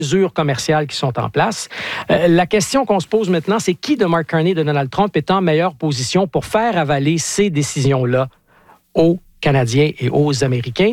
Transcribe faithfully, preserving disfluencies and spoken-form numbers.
mesures commerciales qui sont en place. Euh, la question qu'on se pose maintenant, c'est qui de Mark Carney et de Donald Trump est en meilleure position pour faire avaler ces décisions-là aux Canadiens et aux Américains?